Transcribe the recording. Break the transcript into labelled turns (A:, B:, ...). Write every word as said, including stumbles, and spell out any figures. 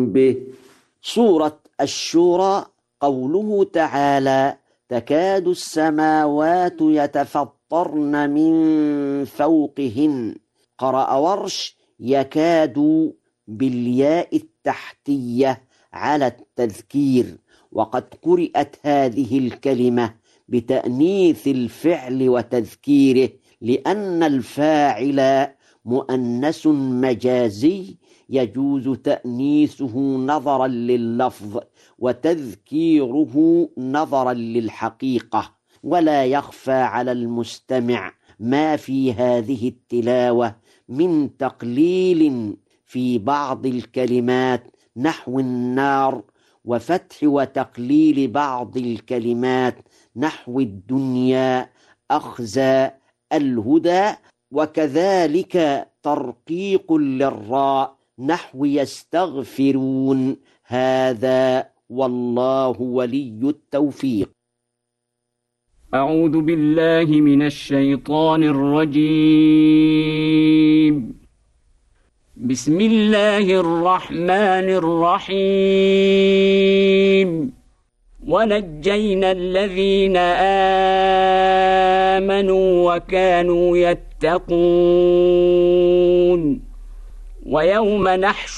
A: به. سورة الشورى، قوله تعالى: تكاد السماوات يتفطرن من فوقهن. قرأ ورش: يكاد بالياء التحتية على التذكير، وقد قرأت هذه الكلمة بتأنيث الفعل وتذكيره، لأن الفاعل مؤنث مجازي يجوز تأنيثه نظرا لللفظ وتذكيره نظرا للحقيقة. ولا يخفى على المستمع ما في هذه التلاوة من تقليل في بعض الكلمات نحو النار، وفتح وتقليل بعض الكلمات نحو الدنيا، أخزى، الهدى، وكذلك ترقيق للراء نحو يستغفرون. هذا والله ولي التوفيق.
B: أعوذ بالله من الشيطان الرجيم. بسم الله الرحمن الرحيم. ونجينا الذين آمنوا وكانوا يتقون. ويوم نحشر